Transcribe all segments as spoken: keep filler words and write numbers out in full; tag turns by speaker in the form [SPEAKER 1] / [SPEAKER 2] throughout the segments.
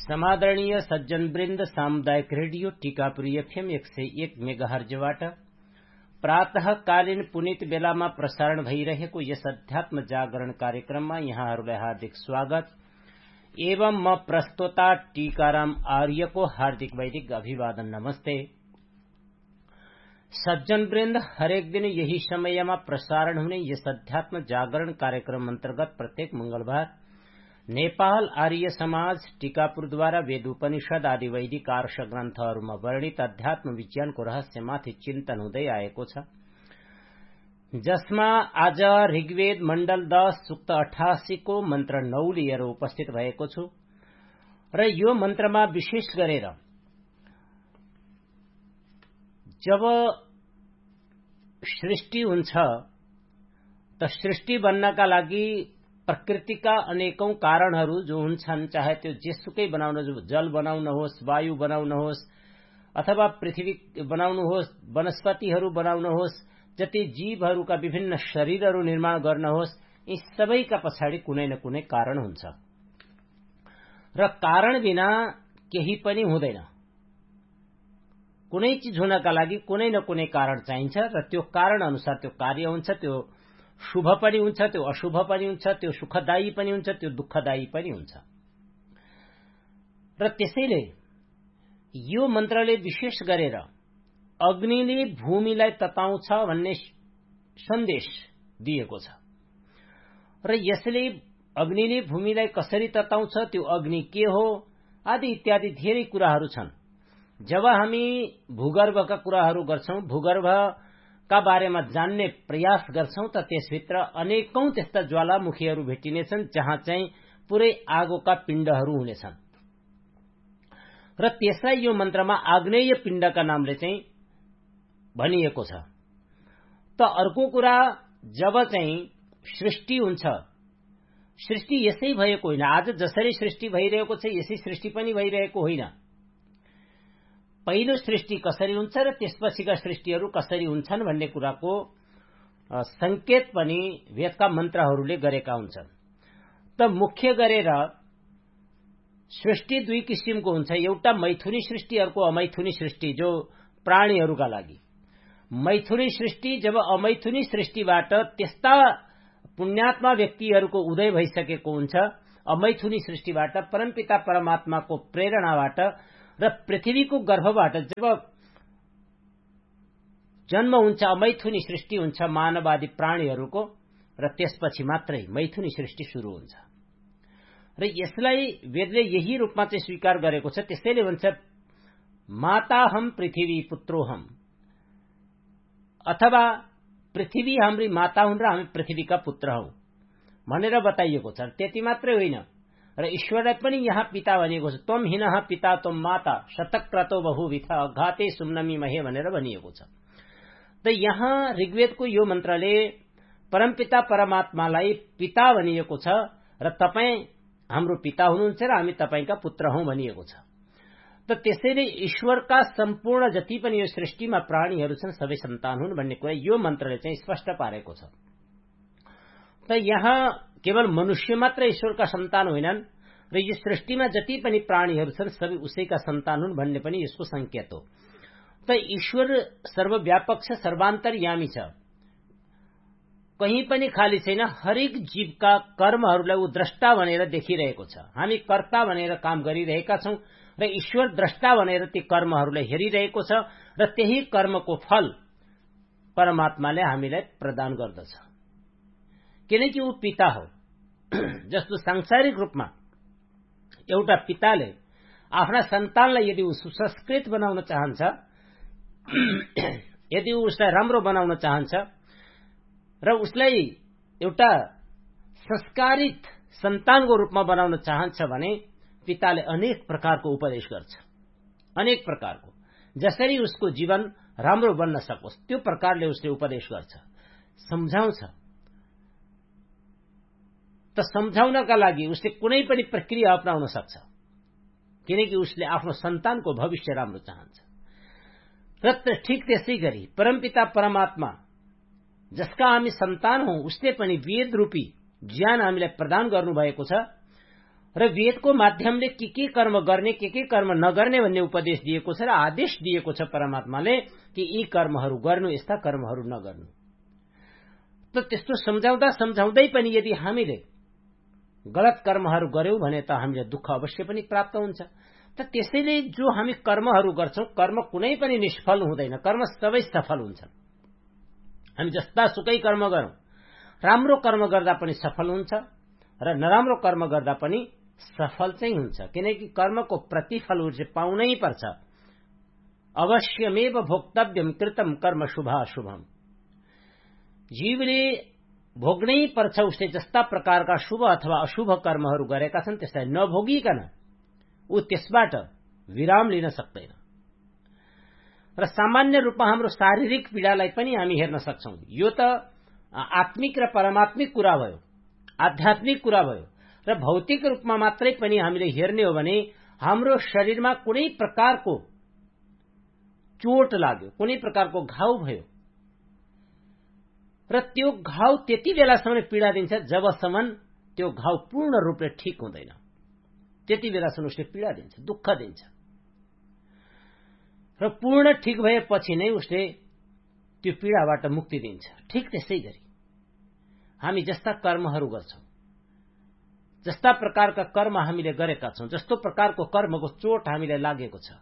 [SPEAKER 1] समादरणीय सज्जनवृन्द, सामुदायिक radio Tikapur FM एक सय एक मेगाहर्जबाट प्रातःकालीन पुनित बेलामा प्रसारण भइरहेको यस अध्यात्म जागरण कार्यक्रममा यहाँहरूलाई हार्दिक स्वागत एवं म प्रस्तोता टीकाराम आर्यको हार्दिक वैदिक अभिवादन। नमस्ते सज्जनवृन्द, हरेक दिन यही समयमा प्रसारण हुने यस अध्यात्म जागरण कार्यक्रम अन्तर्गत प्रत्येक मंगलबार नेपाल आर्य समाज टीकापुरद्वारा वेद उपनिषद आदि वैदिक आर्ष ग्रन्थहरूमा वर्णित अध्यात्म विज्ञानको रहस्यमाथि चिन्तन हुँदै आएको छ, जसमा आज ऋग्वेद मण्डल दश सूक्त अठासी को मन्त्र नौ लिएर उपस्थित भएको छु र यो मन्त्रमा विशेष गरेर जब सृष्टि हुन्छ त सृष्टि बन्नका लागि प्रकृतिका अनेकौं कारणहरू जो हुन्छन्, चाहे त्यो जेसुकै बनाउन, जल बनाउनुहोस्, वायु बनाउनुहोस् अथवा पृथ्वी बनाउनुहोस्, वनस्पतिहरू बनाउनुहोस्, जति जीवहरूका विभिन्न शरीरहरू निर्माण गर्नुहोस्, यी सबैका पछाडि कुनै न कुनै कारण हुन्छ र कारण बिना केही पनि हुँदैन। कुनै चीज हुनका लागि कुनै न कुनै कारण चाहिन्छ र त्यो कारण अनुसार त्यो कार्य हुन्छ, त्यो शुभ पनि हुन्छ, त्यो अशुभ पनि हुन्छ, त्यो सुखदायी पनि हुन्छ, त्यो दुःखदायी पनि हुन्छ। र त्यसैले यो मन्त्रले विशेष गरेर अग्निले भूमिलाई तताउँछ भन्ने सन्देश दिएको छ र यसले अग्निले भूमिलाई कसरी तताउँछ, त्यो अग्नि के हो आदि इत्यादि धेरै कुराहरू छन्। जब हामी भूगर्भका कुराहरू गर्छौं, भूगर्भ का बारेमा जान्ने प्रयास गर्छौं त त्यसभित्र अनेकौं त्यस्ता ज्वालामुखीहरू भेटिनेछन् जहाँ चाहिँ पुरै आगोका पिण्डहरू हुनेछन् र त्यसलाई यो मन्त्रमा आग्नेय पिण्डका नामले चाहिँ भनिएको छ। त अर्को कुरा, जब चाहिँ सृष्टि हुन्छ, सृष्टि यसै भएको होइन, आज जसरी सृष्टि भइरहेको छ यसै सृष्टि पनि भइरहेको होइन। पहिलो सृष्टि कसरी हुन्छ र त्यसपछिका सृष्टिहरू कसरी हुन्छन् भन्ने कुराको संकेत पनि वेदका मन्त्रहरूले गरेका हुन्छन्। त मुख्य गरेर सृष्टि दुई किसिमको हुन्छ, एउटा मैथुनी सृष्टि, अर्को अमैथुनी सृष्टि, जो प्राणीहरूका लागि। मैथुनी सृष्टि, जब अमैथुनी सृष्टिबाट त्यस्ता पुण्यात्मा व्यक्तिहरूको उदय भइसकेको हुन्छ, अमैथुनी सृष्टिबाट परमपिता परमात्माको प्रेरणाबाट र पृथ्वीको गर्भबाट जब जन्म हुन्छ, अमैथुनी सृष्टि हुन्छ मानवादी प्राणीहरूको र त्यसपछि मात्रै मैथुनी सृष्टि शुरू हुन्छ र यसलाई वेदले यही रूपमा चाहिँ स्वीकार गरेको छ। त्यसैले भन्छ माता हम पृथ्वी पुत्रो हम, अथवा पृथ्वी हाम्री माता हुन् र हामी पृथ्वीका पुत्र हौं भनेर बताइएको छ। त्यति मात्रै होइन र ईश्वरलाई पनि यहाँ पिता भनिएको छ। त्वम हिनः पिता त्वम माता शतक्रतो बहुविथ अघाते सुम्नमी महे भनेर भनिएको छ। त यहाँ ऋग्वेदको यो मन्त्रले परमपिता परमात्मालाई पिता भनिएको छ र तपाईं हाम्रो पिता हुनुहुन्छ र हामी तपाईंका पुत्र हौं भनिएको छ। त त्यसैले ईश्वरका सम्पूर्ण जति पनि यो सृष्टिमा प्राणीहरू छन् सबै सन्तान हुन् भन्ने कुरा यो मन्त्रले चाहिँ स्पष्ट पारेको छ। त यहाँ केवल मनुष्य मात्र ईश्वरका सन्तान होइनन् र यो सृष्टिमा जति पनि प्राणीहरू छन् सबै उसैका सन्तान हुन् भन्ने पनि यसको संकेत हो। त ईश्वर सर्वव्यापक छ, सर्वान्तर्यामी छ, कहीं पनि खाली छैन। हरेक जीवका कर्महरूलाई ऊ द्रष्टा भनेर देखिरहेको छ। हामी कर्ता भनेर काम गरिरहेका छौं र ईश्वर द्रष्टा भनेर ती कर्महरूलाई हेरिरहेको छ र त्यही कर्मको फल परमात्माले हामीलाई प्रदान गर्दछ, किनकि ऊ पिता हो। जस्तो सांसारिक रूपमा एउटा पिताले आफ्ना सन्तानलाई यदि ऊ सुसंस्कृत बनाउन चाहन्छ, यदि ऊ उसलाई राम्रो बनाउन चाहन्छ र उसलाई एउटा संस्कारित सन्तानको रूपमा बनाउन चाहन्छ भने पिताले अनेक प्रकारको उपदेश गर्छ, अनेक प्रकारको, जसरी उसको जीवन राम्रो बन्न सकोस् त्यो प्रकारले उसले उपदेश गर्छ, सम्झाउँछ। त सम्झाउनका लागि उसले कुनै पनि प्रक्रिया अपनाउन सक्छ, किनकि उसले आफ्नो सन्तानको भविष्य राम्रो चाहन्छ। र ठिक त्यसै गरी परमपिता परमात्मा जसका हामी सन्तान हौं उसले पनि वेद रूपी ज्ञान हामीलाई प्रदान गर्नुभएको छ र वेदको माध्यमले के के कर्म गर्ने के के कर्म नगर्ने भन्ने उपदेश दिएको छ र आदेश दिएको छ परमात्माले कि यी कर्महरू गर्नु, यस्ता कर्महरू नगर्नु। त त्यस्तो सम्झाउँदा सम्झाउँदै पनि यदि हामीले गलत कर्महरू गर्यौं भने त हामीलाई दुःख अवश्य पनि प्राप्त हुन्छ। त त्यसैले जो हामी कर्महरू गर्छौं, कर्म कुनै पनि निष्फल हुँदैन, कर्म सबै सफल हुन्छन्। हामी जस्ता सुकै कर्म गरौं, राम्रो कर्म गर्दा पनि सफल हुन्छ र नराम्रो कर्म गर्दा पनि सफल चाहिँ हुन्छ, किनकि कर्मको प्रतिफल उसले पाउनै पर्छ। अवश्यमेव भोक्तव्यम कृतम कर्म शुभाशुभम। जीवले भोग्नै पर्छ उसले जस्ता प्रकारका शुभ अथवा अशुभ कर्महरू गरेका छन् त्यसलाई नभोगिकन ऊ त्यसबाट विराम लिन सक्दैन। र सामान्य रूपमा हाम्रो शारीरिक पीडालाई पनि हामी हेर्न सक्छौं। यो त आत्मिक र परमात्मिक कुरा भयो, आध्यात्मिक कुरा भयो। र भौतिक रूपमा मात्रै पनि हामीले हेर्ने हो भने हाम्रो शरीरमा कुनै प्रकारको चोट लाग्यो, कुनै प्रकारको घाउ भयो र त्यो घाउ त्यति बेलासम्म पीडा दिन्छ जबसम्म त्यो घाउ पूर्ण रूपले ठिक हुँदैन। त्यति बेलासम्म उसले पीडा दिन्छ, दुःख दिन्छ र पूर्ण ठिक भएपछि नै उसले त्यो पीडाबाट मुक्ति दिन्छ। ठिक त्यसै गरी हामी जस्ता कर्महरू गर्छौं, जस्ता प्रकारका कर्म हामीले गरेका छौं, जस्तो प्रकारको कर्मको चोट हामीलाई लागेको छ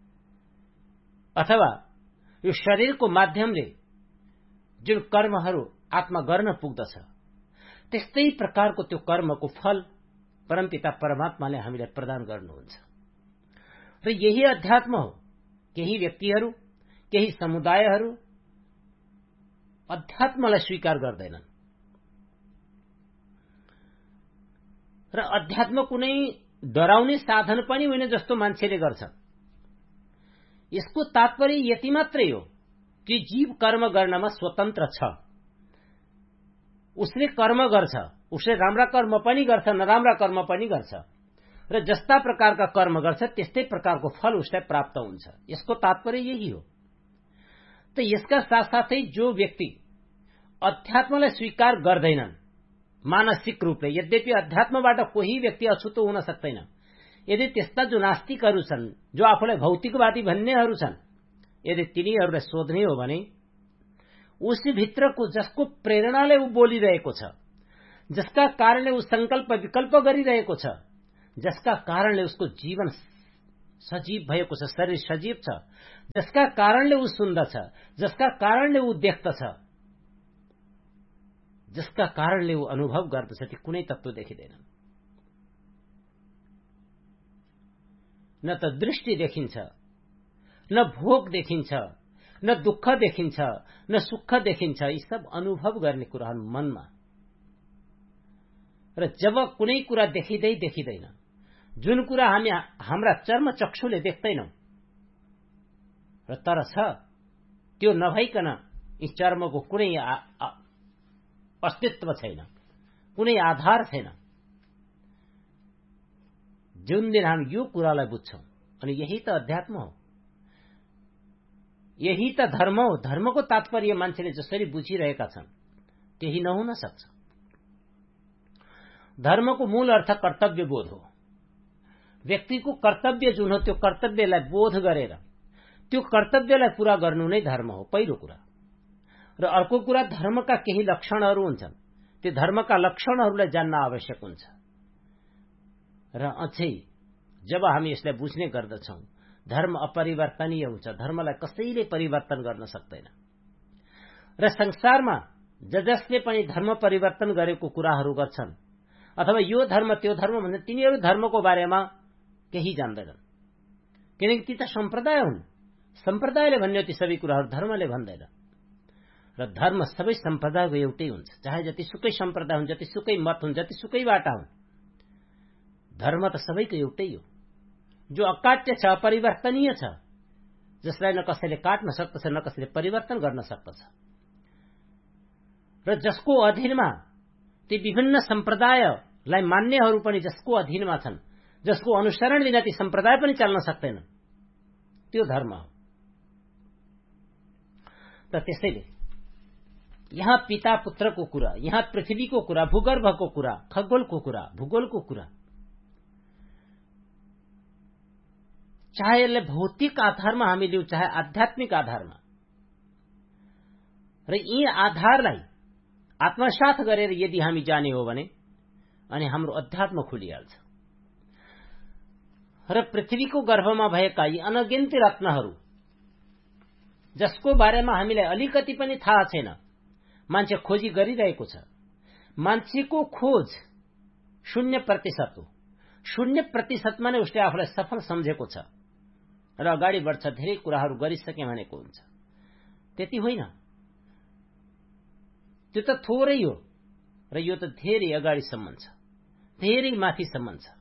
[SPEAKER 1] अथवा यो शरीरको माध्यमले जुन कर्महरू आत्मा गर्न पुग्दछ त्यस्तै प्रकारको त्यो कर्मको फल परमपिता परमात्माले हामीलाई प्रदान गर्नुहुन्छ। र यही अध्यात्म हो। केही व्यक्तिहरू, केही समुदायहरू अध्यात्मलाई स्वीकार गर्दैनन् र अध्यात्म कुनै डराउने साधन पनि होइन जस्तो मान्छेले गर्छ। यसको तात्पर्य यति मात्रै हो कि जीव कर्म गर्नमा स्वतन्त्र छ। उसले कर्म गर्छ, उसले राम्रा कर्म पनि गर्छ, नराम्रा कर्म पनि गर्छ र जस्ता प्रकारका कर्म गर्छ त्यस्तै प्रकारको फल उसलाई प्राप्त हुन्छ। यसको तात्पर्य यही हो। त यसका साथसाथै जो व्यक्ति अध्यात्मलाई स्वीकार गर्दैनन् मानसिक रूपले, यद्यपि अध्यात्मबाट कोही व्यक्ति अछुतो हुन सक्दैन, यदि त्यस्ता जो नास्तिकहरू छन्, जो आफूलाई भौतिकवादी भन्नेहरू छन्, यदि तिनीहरूलाई सोध्ने हो भने उसभित्रको जसको प्रेरणाले ऊ बोलिरहेको छ, जसका कारणले ऊ संकल्प विकल्प गरिरहेको छ, जसका कारणले उसको जीवन सजीव भएको छ, शरीर सजीव छ, जसका कारणले ऊ सुन्दछ, जसका कारणले ऊ देख्दछ, जसका कारणले ऊ अनुभव गर्दछ, ती कुनै तत्त्व देखिँदैन। न त दृष्टि देखिन्छ, न भोग देखिन्छ, न दुःख देखिन्छ, न सुख देखिन्छ। यी सब अनुभव गर्ने कुराहरू मनमा। र जब कुनै कुरा देखिँदै देखिँदैन, जुन कुरा हामी हाम्रा चर्म चक्षुले देख्दैनौं र तर छ, त्यो नभइकन यी चर्मको कुनै अस्तित्व छैन, कुनै आधार छैन। जुन दिन हामी यो कुरालाई बुझ्छौं, अनि यही त अध्यात्म हो, यही त धर्म हो। धर्मको तात्पर्य मान्छेले जसरी बुझिरहेका छन् त्यही नहुन सक्छ। धर्मको मूल अर्थ कर्तव्य बोध हो। व्यक्तिको कर्तव्य जुन हो त्यो कर्तव्यलाई बोध गरेर त्यो कर्तव्यलाई पूरा गर्नु नै धर्म हो, पहिलो कुरा। र अर्को कुरा, धर्मका केही लक्षणहरू हुन्छन्, त्यो धर्मका लक्षणहरूलाई जान्न आवश्यक हुन्छ। र अझै जब हामी यसलाई बुझ्ने गर्दछौं, धर्म अपरिवर्तनीय हुन्छ, धर्मलाई कसैले परिवर्तन गर्न सक्दैन। र संसारमा ज जसले पनि धर्म परिवर्तन गरेको कुराहरू गर्छन् अथवा यो धर्म त्यो धर्म भन्ने, तिनीहरू धर्मको बारेमा केही जान्दैनन्, किनकि ती त सम्प्रदाय हुन्। सम्प्रदायले भन्ने ती सबै कुराहरू धर्मले भन्दैन। र धर्म सबै सम्प्रदायको एउटै हुन्छ, चाहे जतिसुकै सम्प्रदाय हुन्, जतिसुकै मत हुन्, जतिसुकै बाटा हुन्, धर्म त सबैको एउटै हो, जो अकाट्य छ, अपरिवर्तनीय छ, जसलाई न कसैले काट्न सक्दछ, न कसैले परिवर्तन गर्न सक्दछ। र जसको अधीनमा ती विभिन्न सम्प्रदायलाई मान्नेहरू पनि जसको अधीनमा छन्, जसको अनुसरण बिना ती सम्प्रदाय पनि चल्न सक्दैन, त्यो धर्म हो। त त्यसैले यहाँ पिता पुत्रको कुरा, यहाँ पृथ्वीको कुरा, भूगर्भको कुरा, खगोलको कुरा, भूगोलको कुरा, चाहे यसले भौतिक आधारमा हामी लिउँ चाहे आध्यात्मिक आधारमा, र यी आधारलाई आत्मसात गरेर यदि हामी जाने हो भने अनि हाम्रो अध्यात्म खुलिहाल्छ। र पृथ्वीको गर्भमा भएका यी अनगिन्ती रत्नहरू जसको बारेमा हामीलाई अलिकति पनि थाहा छैन, मान्छे खोजी गरिरहेको छ। मान्छेको खोज शून्य प्रतिशत हो। शून्य प्रतिशतमा नै उसले आफूलाई सफल सम्झेको छ र अगाडि बढ्छ, धेरै कुराहरू गरिसके भनेको हुन्छ। त्यति होइन, त्यो त थोरै हो र यो त धेरै अगाडिसम्म छ, धेरै माथिसम्म छ।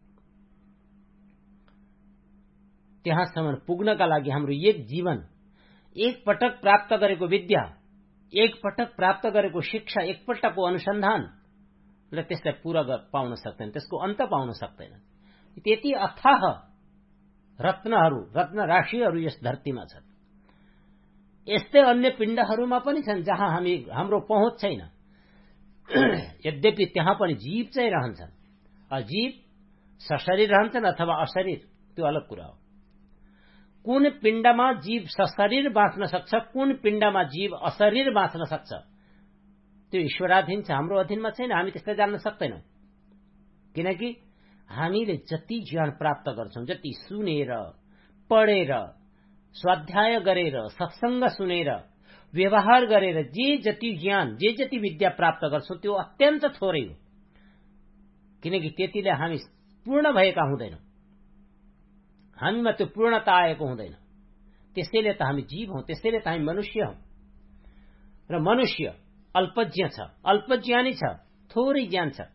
[SPEAKER 1] त्यहाँसम्म पुग्नका लागि हाम्रो एक जीवन, एक पटक प्राप्त गरेको विद्या, एक पटक प्राप्त गरेको शिक्षा, एकपल्टको अनुसन्धान र त्यसलाई पूरा पाउन सक्दैन, त्यसको अन्त पाउन सक्दैन। त्यति अथाह रत्नहरू, रत्न राशिहरू यस धरतीमा छन्। यस्तै अन्य पिण्डहरूमा पनि छन् जहाँ हामी हाम्रो पहुँच छैन। यद्यपि त्यहाँ पनि जीव चाहिँ रहन्छन्। अजीव सशरीर रहन्छन् अथवा अशरीर, त्यो अलग कुरा हो। कुन पिण्डमा जीव सशरीर बाँच्न सक्छ, कुन पिण्डमा जीव अशरीर बाँच्न सक्छ, त्यो ईश्वराधीन छ, हाम्रो अधीनमा छैन। हामी त्यसलाई जान्न सक्दैनौँ, किनकि हामीले जति ज्ञान प्राप्त गर्छौं, जति सुनेर, पढेर, स्वाध्याय गरेर, सत्संग सुनेर, व्यवहार गरेर जे जति ज्ञान, जे जति विद्या प्राप्त गर्छौं त्यो अत्यन्त थोरै हो। किनकि त्यतिले हामी पूर्ण भएका हुँदैनौँ, हामीमा त्यो पूर्णता आएको हुँदैन। त्यसैले त हामी जीव हौं, त्यसैले त हामी मनुष्य हौं। र मनुष्य अल्पज्ञ छ, अल्पज्ञानी छ, थोरै ज्ञान छ।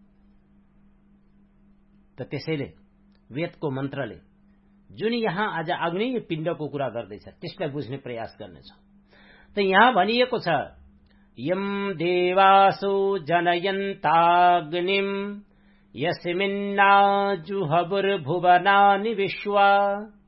[SPEAKER 1] त त्यसैले वेदको मन्त्रले जुन यहाँ आज आग्नेय पिण्डको कुरा गर्दैछ त्यसलाई बुझ्ने प्रयास गर्नेछौँ। त यहाँ भनिएको छ, यम देवासो जनयन्ताग्निम यस्मिन्नाजुहबुर्भुवनानि विश्वा